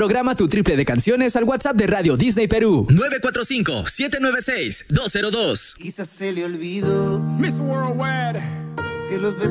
Programa tu triple de canciones al WhatsApp de Radio Disney Perú. 945-796-202. Quizás se le olvidó Miss Worldwide que los besos